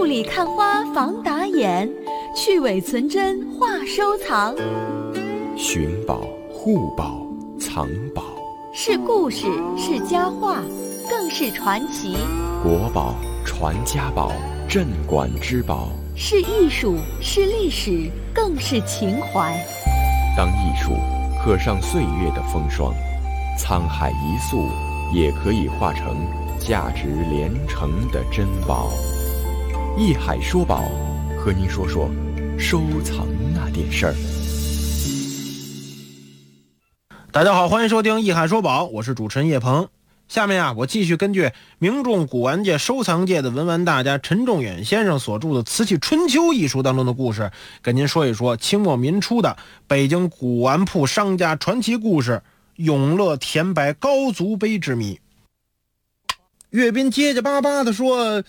雾里看花防打眼，去伪存真话收藏。 寻宝、护宝、藏宝， 是故事，是佳话，更是传奇。 国宝、传家宝、镇馆之宝， 是艺术，是历史，更是情怀。 当艺术刻上岁月的风霜，沧海一粟也可以化成价值连城的珍宝。艺海说宝，和您说说收藏那点事儿。 大家好，欢迎收听艺海说宝，我是主持人叶鹏。下面我继续根据名众古玩界收藏界的文玩大家陈仲远先生所著的《瓷器春秋》一书当中的故事，跟您说一说清末民初的北京古玩铺商家传奇故事永乐田白高足杯之谜。岳斌结结巴巴的说：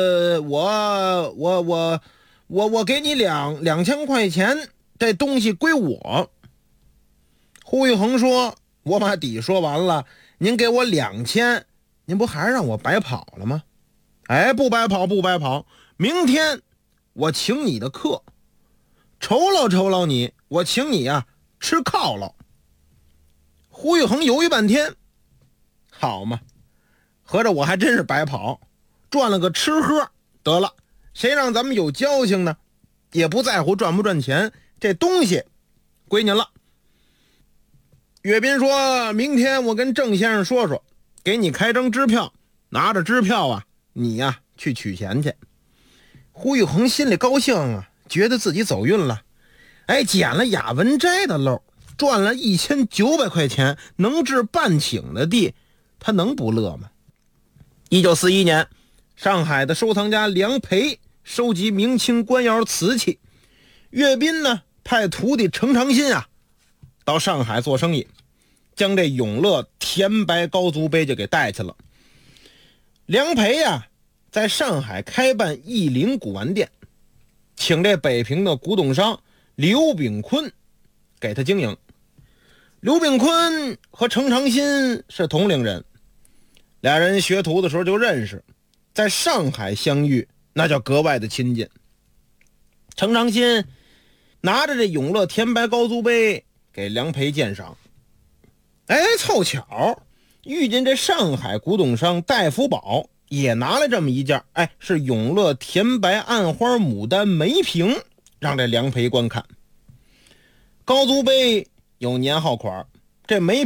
我给你2000块钱，这东西归我。胡玉衡说：我把底说完了，您给我2000，您不还是让我白跑了吗？不白跑，不白跑，明天我请你的客，酬劳你，我请你吃犒劳。胡玉衡犹豫半天，好嘛，合着我还真是白跑，赚了个吃喝得了，谁让咱们有交情呢？也不在乎赚不赚钱，这东西归您了。岳斌说：明天我跟郑先生说说，给你开张支票，拿着支票你去取钱去。胡玉衡心里高兴觉得自己走运了，捡了雅文斋的漏，赚了1900块钱，能治半顷的地，他能不乐吗？1941年，上海的收藏家梁培收集明清官窑瓷器，岳斌派徒弟程长新到上海做生意，将这永乐田白高足杯就给带去了。梁培在上海开办义林古玩店，请这北平的古董商刘炳坤给他经营。刘炳坤和程长新是同龄人，俩人学徒的时候就认识，在上海相遇，那叫格外的亲近。程长新拿着这永乐田白高足杯给梁培鉴赏，凑巧遇见这上海古董商戴福宝也拿来这么一件，是永乐田白暗花牡丹梅瓶，让这梁培观看。高足杯有年号款，这梅